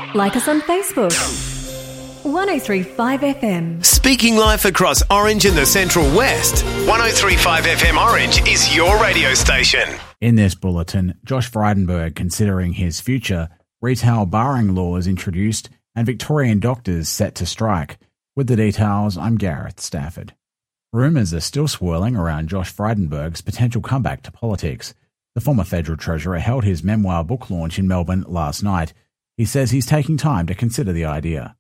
Like us on Facebook. 1035 FM. Speaking life across Orange and the Central West. 1035 FM Orange is your radio station. In this bulletin, Josh Frydenberg considering his future, retail barring laws introduced, and Victorian doctors set to strike. With the details, I'm Gareth Stafford. Rumours are still swirling around Josh Frydenberg's potential comeback to politics. The former Federal Treasurer held his memoir book launch in Melbourne last night. He says he's taking time to consider the idea.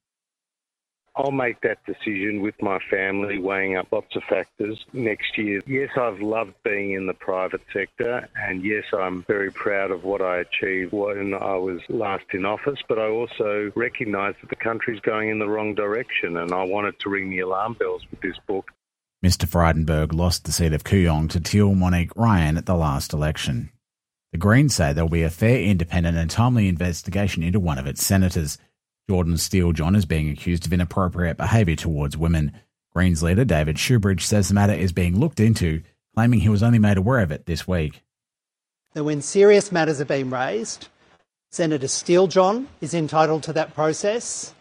I'll make that decision with my family, weighing up lots of factors next year. Yes, I've loved being in the private sector, and yes, I'm very proud of what I achieved when I was last in office, but I also recognise that the country's going in the wrong direction, and I wanted to ring the alarm bells with this book. Mr Frydenberg lost the seat of Kooyong to Teal Monique Ryan at the last election. The Greens say there will be a fair, independent and timely investigation into one of its senators. Jordan Steele-John is being accused of inappropriate behaviour towards women. Greens leader David Shoebridge says the matter is being looked into, claiming he was only made aware of it this week. That when serious matters are being raised, Senator Steele-John is entitled to that process,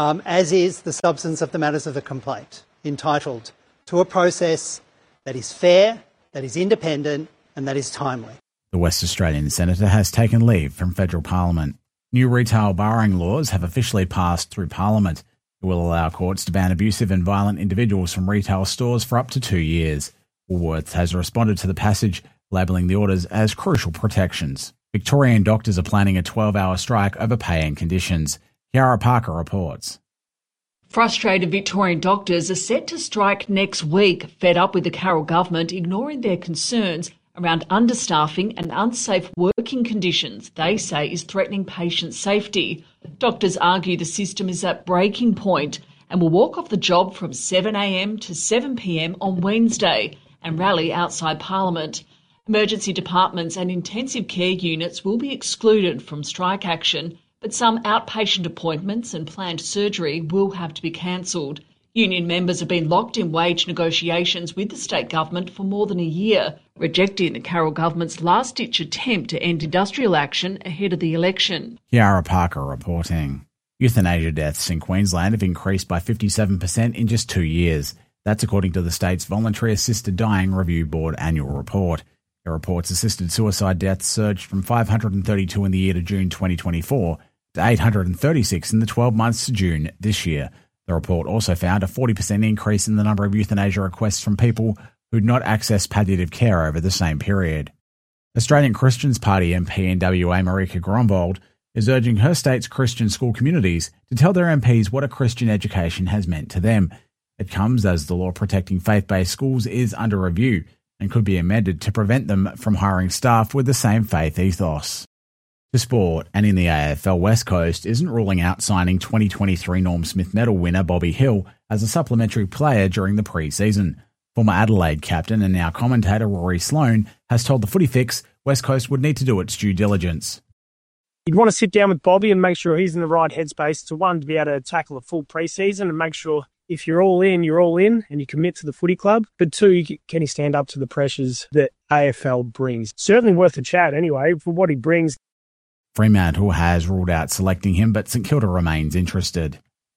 as is the substance of the matters of the complaint, entitled to a process that is fair, that is independent and that is timely. The West Australian Senator has taken leave from federal parliament. New retail barring laws have officially passed through Parliament. It will allow courts to ban abusive and violent individuals from retail stores for up to 2 years. Woolworths has responded to the passage, labelling the orders as crucial protections. Victorian doctors are planning a 12-hour strike over pay and conditions. Kiara Parker reports. Frustrated Victorian doctors are set to strike next week, fed up with the Carroll government ignoring their concerns around understaffing and unsafe working conditions they say is threatening patient safety. Doctors argue the system is at breaking point and will walk off the job from 7am to 7pm on Wednesday and rally outside Parliament. Emergency departments and intensive care units will be excluded from strike action, but some outpatient appointments and planned surgery will have to be cancelled. Union members have been locked in wage negotiations with the state government for more than a year, rejecting the Carroll government's last-ditch attempt to end industrial action ahead of the election. Kiara Parker reporting. Euthanasia deaths in Queensland have increased by 57% in just 2 years. That's according to the state's Voluntary Assisted Dying Review Board annual report. It reports assisted suicide deaths surged from 532 in the year to June 2024 to 836 in the 12 months to June this year. The report also found a 40% increase in the number of euthanasia requests from people who'd not accessed palliative care over the same period. Australian Christians Party MP in WA Marika Grombold is urging her state's Christian school communities to tell their MPs what a Christian education has meant to them. It comes as the law protecting faith-based schools is under review and could be amended to prevent them from hiring staff with the same faith ethos. To sport, and in the AFL, West Coast isn't ruling out signing 2023 Norm Smith medal winner Bobby Hill as a supplementary player during the pre-season. Former Adelaide captain and now commentator Rory Sloane has told the Footy Fix West Coast would need to do its due diligence. You'd want to sit down with Bobby and make sure he's in the right headspace to, one, to be able to tackle a full pre-season and make sure if you're all in and you commit to the footy club. But two, can he stand up to the pressures that AFL brings? Certainly worth a chat anyway for what he brings. Fremantle has ruled out selecting him, but St Kilda remains interested.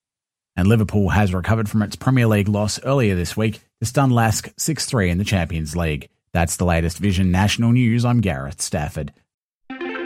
And Liverpool has recovered from its Premier League loss earlier this week to stun Lask 6-3 in the Champions League. That's the latest Vision National News. I'm Gareth Stafford.